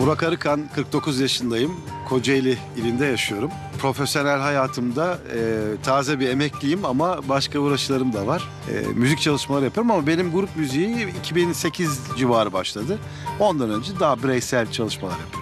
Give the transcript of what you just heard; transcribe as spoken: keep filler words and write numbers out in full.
Burak Arıkan, kırk dokuz yaşındayım. Kocaeli ilinde yaşıyorum. Profesyonel hayatımda e, taze bir emekliyim ama başka uğraşlarım da var. E, müzik çalışmaları yapıyorum ama benim grup müziği iki bin sekiz civarı başladı. Ondan önce daha bireysel çalışmalar yapıyorum.